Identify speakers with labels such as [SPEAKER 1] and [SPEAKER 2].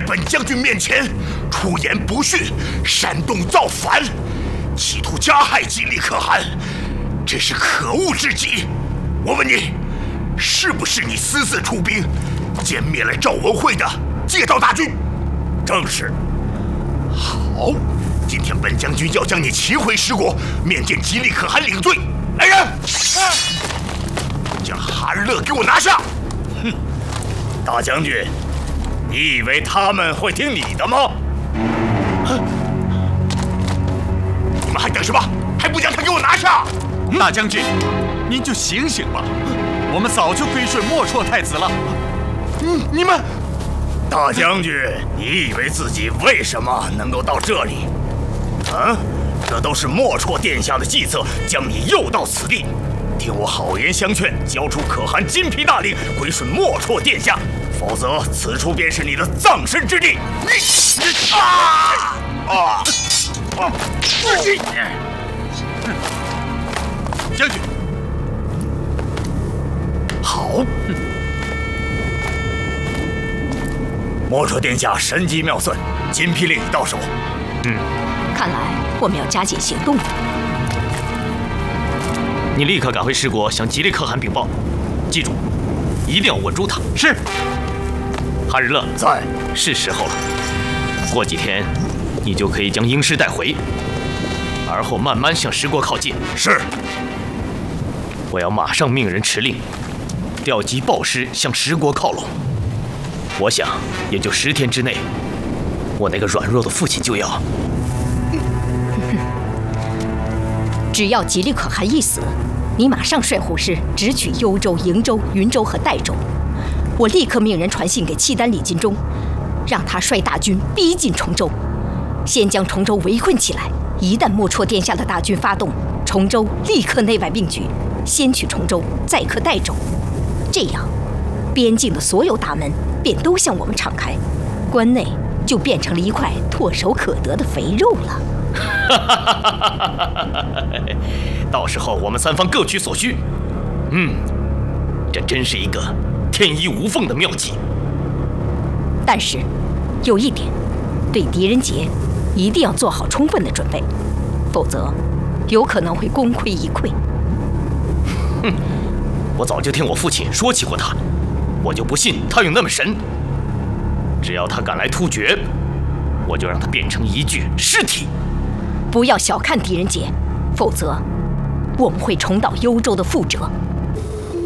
[SPEAKER 1] 本将军面前出言不逊，煽动造反，企图加害吉利可汗，真是可恶至极！我问你，是不是你私自出兵，歼灭了赵文慧的借道大军？
[SPEAKER 2] 正是。
[SPEAKER 1] 好，今天本将军要将你擒回十国，面见吉利可汗领罪。来人，将哈日勒给我拿下！
[SPEAKER 2] 哼，大将军，你以为他们会听你的吗？
[SPEAKER 1] 你们还等什么？还不将他给我拿下！
[SPEAKER 3] 大将军，您就醒醒吧，我们早就归顺莫绰太子了。
[SPEAKER 1] 你们，
[SPEAKER 2] 大将军，你以为自己为什么能够到这里？啊，这都是莫绰殿下的计策，将你诱到此地。听我好言相劝，交出可汗金皮大令，归顺莫绰殿下，否则此处便是你的葬身之地。
[SPEAKER 3] 将军，
[SPEAKER 2] 好。莫绰殿下神机妙算，金皮令已到手。
[SPEAKER 4] 看来我们要加紧行动了。
[SPEAKER 5] 你立刻赶回十国，向吉利可汗禀报。记住，一定要稳住他。
[SPEAKER 3] 是。
[SPEAKER 5] 哈日勒
[SPEAKER 2] 在，
[SPEAKER 5] 是时候了。过几天，你就可以将鹰师带回，而后慢慢向十国靠近。
[SPEAKER 2] 是。
[SPEAKER 5] 我要马上命人持令，调集豹师向十国靠拢。我想，也就10天之内，我那个软弱的父亲就要……
[SPEAKER 4] 只要吉利可汗一死，你马上率虎师直取幽州、瀛州、云州和代州。我立刻命人传信给契丹李尽忠，让他率大军逼近崇州，先将崇州围困起来。一旦莫绰殿下的大军发动，崇州立刻内外并举，先取崇州，再克代州。这样，边境的所有大门便都向我们敞开，关内就变成了一块唾手可得的肥肉了。
[SPEAKER 5] 到时候我们三方各取所需。这真是一个天衣无缝的妙计。
[SPEAKER 4] 但是，有一点，对狄仁杰一定要做好充分的准备，否则有可能会功亏一篑。
[SPEAKER 5] 我早就听我父亲说起过他，我就不信他有那么神。只要他敢来突厥，我就让他变成一具尸体。
[SPEAKER 4] 不要小看狄仁杰，否则我们会重蹈幽州的覆辙。